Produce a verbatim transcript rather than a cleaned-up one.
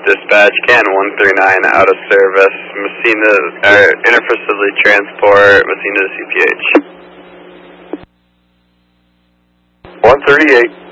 Dispatch, Can one three nine out of service, Messina, uh, interfacility transport, Messina to C P H. one thirty-eight.